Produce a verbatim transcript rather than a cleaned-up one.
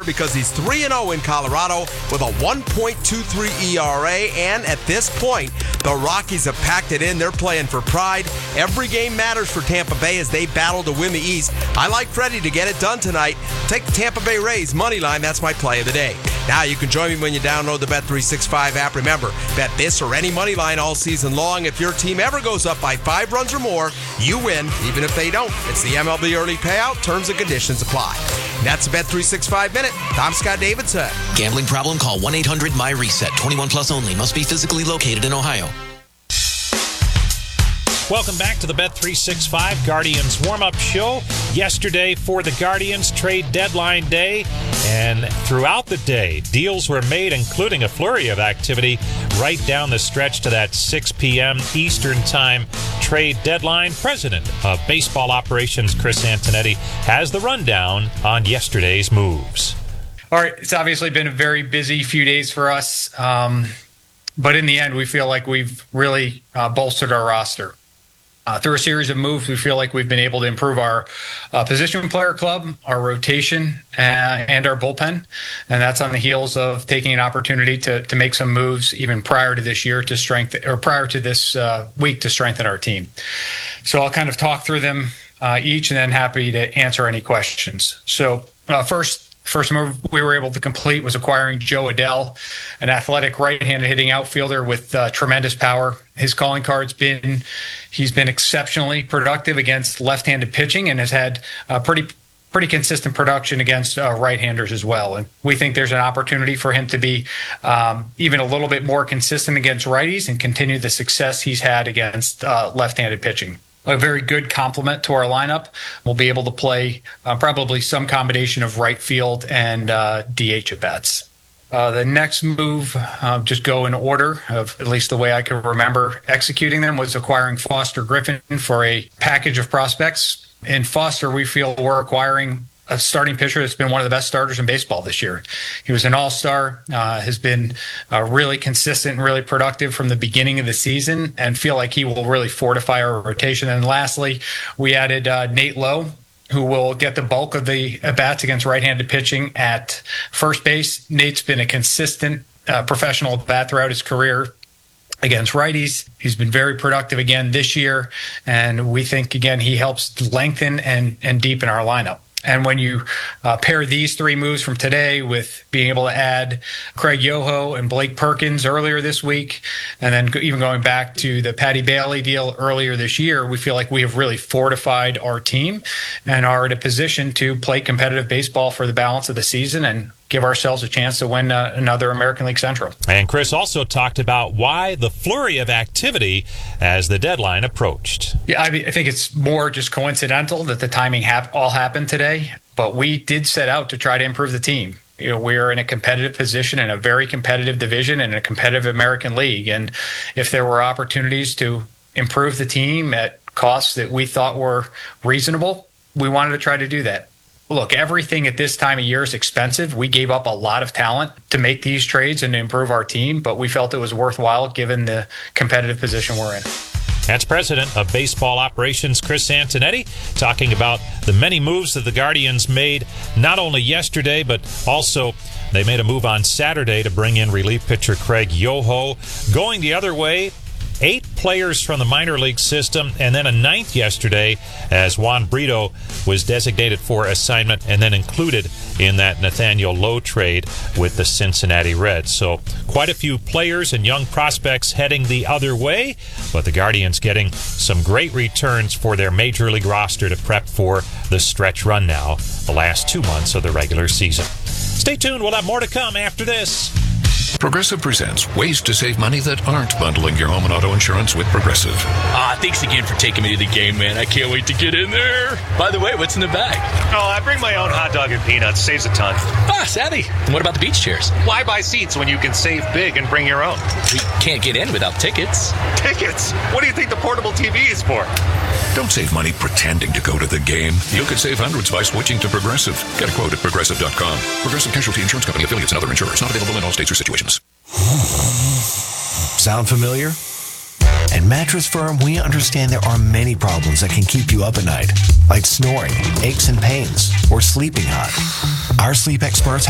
better because he's three and oh in Colorado with a one point two three E R A, and at this point, the Rockies have packed it in. They're playing for pride. Every game matters for Tampa Bay as they battle to win the East. I like Freddie to get it done tonight. Take the Tampa Bay Rays money line. That's my play of the day. Now you can join me when you download the Bet three sixty-five app. Remember, bet this or any money line all season long. If your team ever goes up by five runs or more, you win, even if they don't. It's the M L B early payout. Terms and conditions apply. And that's the Bet three sixty-five Minute. I'm Scott Davidson. Gambling problem? Call one eight hundred M Y reset. twenty-one plus only. Must be physically located in Ohio. Welcome back to the Bet three sixty-five Guardians warm-up show. Yesterday for the Guardians, trade deadline day. And throughout the day, deals were made, including a flurry of activity right down the stretch to that six p.m. Eastern Time trade deadline. President of Baseball Operations, Chris Antonetti, has the rundown on yesterday's moves. All right, it's obviously been a very busy few days for us. Um, but in the end, we feel like we've really uh, bolstered our roster. Uh, through a series of moves, we feel like we've been able to improve our uh, position player club, our rotation, uh, and our bullpen. And that's on the heels of taking an opportunity to to make some moves even prior to this year to strengthen, or prior to this uh, week to strengthen our team. So I'll kind of talk through them uh, each, and then happy to answer any questions. So uh, first, First move we were able to complete was acquiring Joe Adell, an athletic right-handed hitting outfielder with uh, tremendous power. His calling card's been, he's been exceptionally productive against left-handed pitching and has had uh, pretty pretty consistent production against uh, right-handers as well. And we think there's an opportunity for him to be um, even a little bit more consistent against righties and continue the success he's had against uh, left-handed pitching. A very good complement to our lineup. We'll be able to play uh, probably some combination of right field and uh, D H at-bats. Uh, the next move, uh, just go in order of at least the way I can remember executing them, was acquiring Foster Griffin for a package of prospects. In Foster, we feel we're acquiring a starting pitcher that's been one of the best starters in baseball this year. He was an all-star, uh, has been uh, really consistent and really productive from the beginning of the season, and feel like he will really fortify our rotation. And lastly, we added uh, Nate Lowe, who will get the bulk of the at-bats against right-handed pitching at first base. Nate's been a consistent uh, professional bat throughout his career against righties. He's been very productive again this year, and we think, again, he helps lengthen and, and deepen our lineup. And when you uh, pair these three moves from today with being able to add Craig Yoho and Blake Perkins earlier this week, and then even going back to the Patty Bailey deal earlier this year, we feel like we have really fortified our team and are in a position to play competitive baseball for the balance of the season and give ourselves a chance to win uh, another American League Central. And Chris also talked about why the flurry of activity as the deadline approached. Yeah, I, mean, I think it's more just coincidental that the timing hap- all happened today, but we did set out to try to improve the team. You know, we're in a competitive position in a very competitive division in a competitive American League. And if there were opportunities to improve the team at costs that we thought were reasonable, we wanted to try to do that. Look, everything at this time of year is expensive. We gave up a lot of talent to make these trades and to improve our team, but we felt it was worthwhile given the competitive position we're in. That's President of Baseball Operations, Chris Antonetti, talking about the many moves that the Guardians made, not only yesterday, but also they made a move on Saturday to bring in relief pitcher Craig Yoho. Going the other way, eight players from the minor league system, and then a ninth yesterday as Juan Brito was designated for assignment and then included in that Nathaniel Lowe trade with the Cincinnati Reds. So quite a few players and young prospects heading the other way, but the Guardians getting some great returns for their major league roster to prep for the stretch run now, the last two months of the regular season. Stay tuned. We'll have more to come after this. Progressive presents ways to save money that aren't bundling your home and auto insurance with Progressive. Ah, thanks again for taking me to the game, man. I can't wait to get in there. By the way, what's in the bag? Oh, I bring my own hot dog and peanuts. Saves a ton. Ah, savvy. And what about the beach chairs? Why buy seats when you can save big and bring your own? We can't get in without tickets. Tickets? What do you think the portable T V is for? Don't save money pretending to go to the game. You could save hundreds by switching to Progressive. Get a quote at Progressive dot com. Progressive Casualty Insurance Company, affiliates, and other insurers. Not available in all states or situations. Sound familiar? At Mattress Firm, we understand there are many problems that can keep you up at night, like snoring, aches and pains, or sleeping hot. Our sleep experts